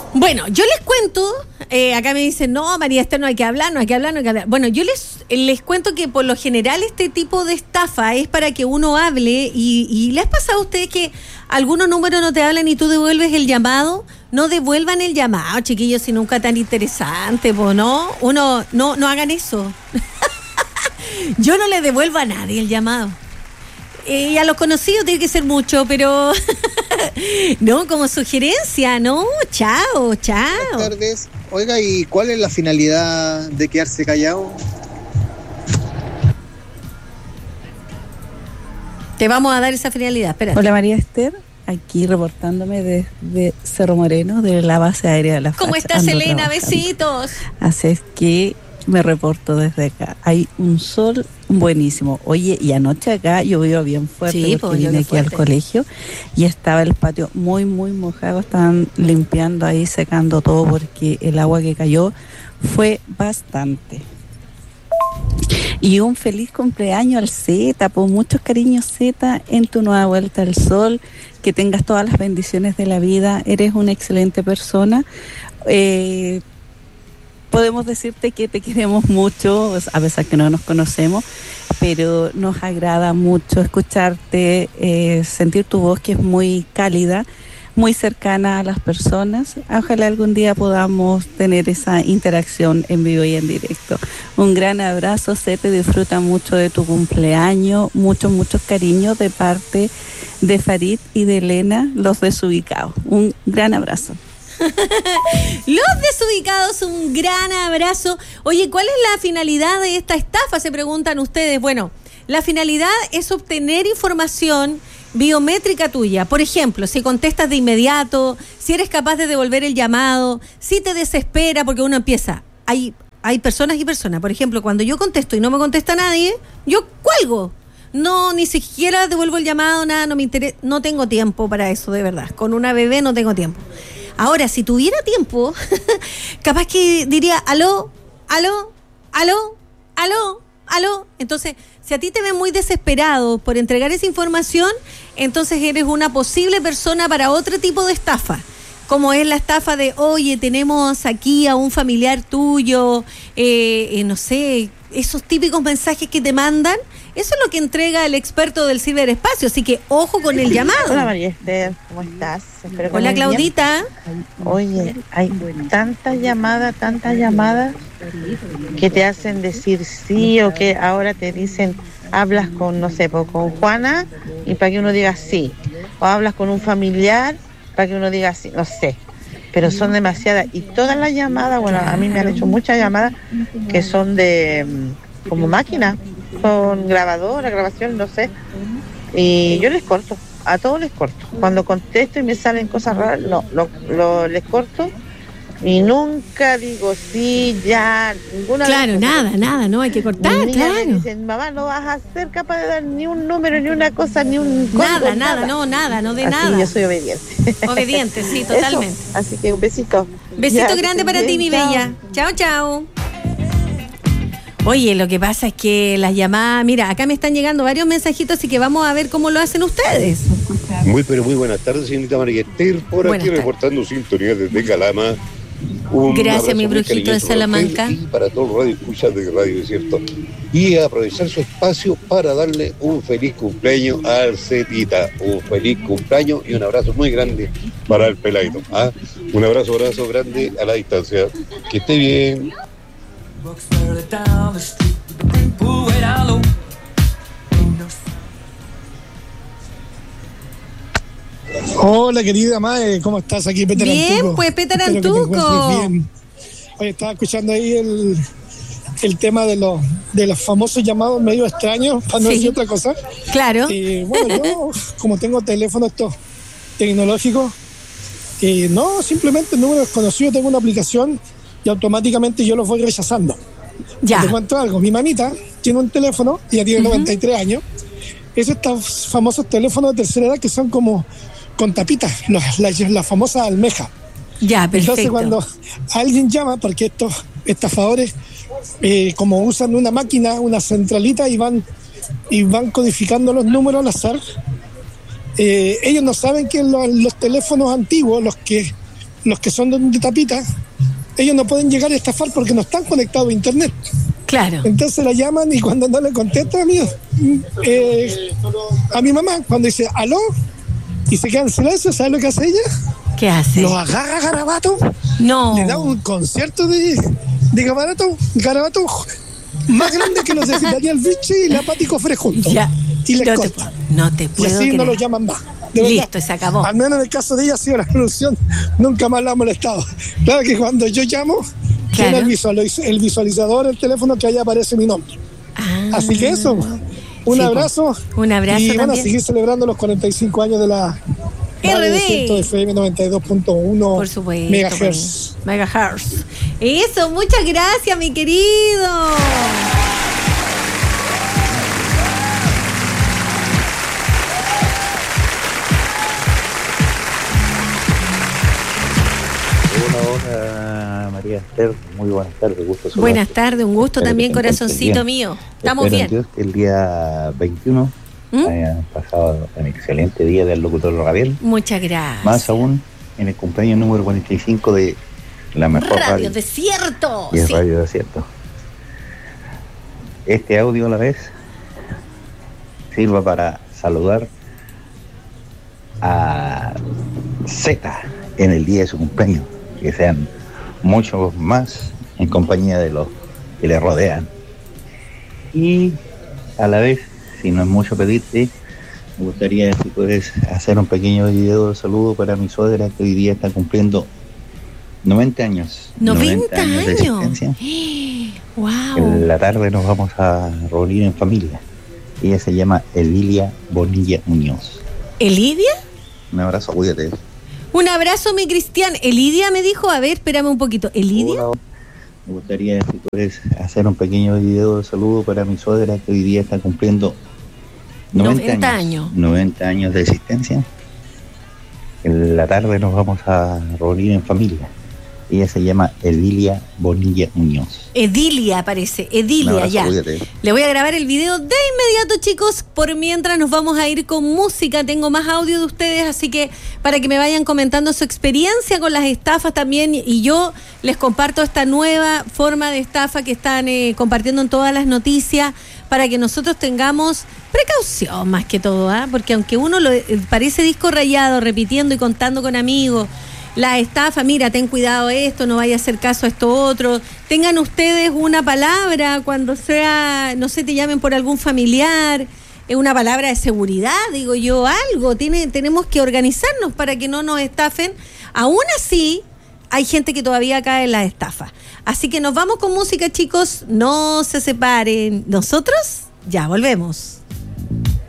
Bueno, yo les cuento, acá me dicen, no, María Esther, no hay que hablar. Bueno, yo les cuento que por lo general este tipo de estafa es para que uno hable y ¿les ha pasado a ustedes que algunos números no te hablan y tú devuelves el llamado? No devuelvan el llamado, chiquillos, si nunca tan interesante, pues, ¿no? Uno, no hagan eso. Yo no le devuelvo a nadie el llamado. Y a los conocidos tiene que ser mucho, pero no, como sugerencia, no, chao. Buenas tardes. Oiga, ¿y cuál es la finalidad de quedarse callado? Te vamos a dar esa finalidad, espérate. Hola María Esther, aquí reportándome desde Cerro Moreno, de la base aérea de la FACH. ¿Cómo estás, Elena? Besitos. Así es que me reporto desde acá. Hay un sol buenísimo. Oye, y anoche acá llovió bien fuerte, sí, porque vine aquí al colegio y estaba el patio muy, muy mojado. Estaban limpiando ahí, secando todo porque el agua que cayó fue bastante. Y un feliz cumpleaños al Z, por muchos cariños Z en tu nueva vuelta al sol, que tengas todas las bendiciones de la vida, eres una excelente persona. Podemos decirte que te queremos mucho, a pesar que no nos conocemos, pero nos agrada mucho escucharte, sentir tu voz que es muy cálida, muy cercana a las personas. Ojalá algún día podamos tener esa interacción en vivo y en directo. Un gran abrazo, te disfruta mucho de tu cumpleaños, muchos cariños de parte de Farid y de Elena, los desubicados. Un gran abrazo. Los desubicados, un gran abrazo. Oye, ¿cuál es la finalidad de esta estafa? Se preguntan ustedes. Bueno, la finalidad es obtener información biométrica tuya. Por ejemplo, si contestas de inmediato, si eres capaz de devolver el llamado, si te desespera, porque uno empieza. Hay personas y personas. Por ejemplo, cuando yo contesto y no me contesta nadie, yo cuelgo. No, ni siquiera devuelvo el llamado, nada, no me interesa. No tengo tiempo para eso, de verdad. Con una bebé no tengo tiempo. Ahora, si tuviera tiempo, capaz que diría, aló. Entonces, si a ti te ven muy desesperado por entregar esa información, entonces eres una posible persona para otro tipo de estafa, como es la estafa de, oye, tenemos aquí a un familiar tuyo, no sé, esos típicos mensajes que te mandan. Eso es lo que entrega el experto del ciberespacio, así que ojo con el llamado. Hola María Esther, ¿cómo estás? Hola Claudita. Oye, hay tantas llamadas que te hacen decir sí, o que ahora te dicen, hablas con, no sé, con Juana y para que uno diga sí, o hablas con un familiar para que uno diga sí, no sé, pero son demasiadas, y todas las llamadas, bueno, a mí me han hecho muchas llamadas que son de como máquina, con grabación, no sé, y yo les corto, a todos les corto. Cuando contesto y me salen cosas raras, les corto y nunca digo sí, ya, ninguna. Claro, nada, no hay que cortar, claro. Me dicen, mamá, no vas a ser capaz de dar ni un número, ni una cosa, ni un nada, no de así, nada. Yo soy obediente. Obediente, sí, totalmente. Eso, así que un besito. Besito grande para ti, mi bella. Chao. Oye, lo que pasa es que las llamadas, mira, acá me están llegando varios mensajitos, así que vamos a ver cómo lo hacen ustedes. Muy buenas tardes, señorita María Esther, por buenas aquí tardes. Reportando sintonía desde Calama. Gracias, mi brujito de Salamanca. Y para todos los radioescuchas de Radio Desierto. Y aprovechar su espacio para darle un feliz cumpleaños al Zetita. Un feliz cumpleaños y un abrazo muy grande para el peladito. Un abrazo grande a la distancia. Que esté bien. Hola querida Mae, ¿cómo estás? Aquí Peter Bien, Antuco. Pues Peter Antuco. Bien. Oye, estaba escuchando ahí el tema de los famosos llamados medio extraños, para no decir otra cosa. Claro. Bueno, yo como tengo teléfonos estos tecnológicos, no, simplemente el número desconocido, tengo una aplicación y automáticamente yo los voy rechazando. Ya. Te cuento algo, mi mamita tiene un teléfono, ella tiene 93 años, es estos famosos teléfonos de tercera edad que son como con tapitas, la famosa almeja. Ya, perfecto. Entonces cuando alguien llama, porque estos estafadores como usan una máquina, una centralita y van codificando los números al azar, ellos no saben que los teléfonos antiguos, los que los que son de tapita, ellos no pueden llegar a estafar porque no están conectados a internet. Claro. Entonces la llaman y cuando no le contesta a mi mamá, cuando dice aló y se queda en silencio, ¿sabes lo que hace ella? ¿Qué hace? Los agarra a Garabato. No. Le da un concierto de Garabato más grande que los de Daniel Vichy y la Pati Cofre juntos. Ya. Y les corta. No te puedo Y así creer. no los llaman más. Listo, se acabó. Al menos en el caso de ella ha sido la solución. Nunca más la ha molestado. Claro que cuando yo llamo, tiene el visualizador, el teléfono, que ahí aparece mi nombre. Así que eso, un abrazo. Un abrazo. Y van a también. seguir celebrando los 45 años de la RD. FM 92.1 Por supuesto. Megahertz. Eso, muchas gracias, mi querido. Hola, María Esther, muy buenas tardes, gusto saludarte. Buenas tardes, un gusto también, corazoncito mío. Estamos Espero bien. en Dios que el día 21 hayan pasado un excelente día del locutor Gabriel. Muchas gracias. Más aún en el cumpleaños número 45 de la mejor Radio Desierto. Y es Sí. Radio Desierto. Este audio a la vez sirva para saludar a Z en el día de su cumpleaños, que sean muchos más en compañía de los que le rodean. Y a la vez, si no es mucho pedirte, me gustaría si puedes hacer un pequeño video de saludo para mi suegra, que hoy día está cumpliendo 90 años. 90 años de años. existencia. Wow. En la tarde nos vamos a reunir en familia. Ella se llama Elidia Bonilla Muñoz. ¿Elidia? Un abrazo, cuídate. Un abrazo, mi Cristian. Elidia me dijo, a ver, espérame un poquito. ¿Elidia? Hola. Me gustaría si puedes hacer un pequeño video de saludo para mi suegra, que hoy día está cumpliendo 90 años. 90 años de existencia. En la tarde nos vamos a reunir en familia. Ella se llama Elidia Bonilla Muñoz. Edilia parece, Edilia, abrazo, ya. cuídate. Le voy a grabar el video de inmediato, chicos. Por mientras nos vamos a ir con música. Tengo más audio de ustedes, así que para que me vayan comentando su experiencia con las estafas también. Y yo les comparto esta nueva forma de estafa que están compartiendo en todas las noticias, para que nosotros tengamos precaución más que todo, ¿eh? Porque aunque uno parece disco rayado, repitiendo y contando con amigos, la estafa, mira, ten cuidado esto, no vaya a hacer caso a esto otro. Tengan ustedes una palabra cuando sea, no sé, te llamen por algún familiar, una palabra de seguridad, digo yo, algo. Tenemos que organizarnos para que no nos estafen. Aún así, hay gente que todavía cae en la estafa. Así que nos vamos con música, chicos, no se separen. Nosotros ya volvemos.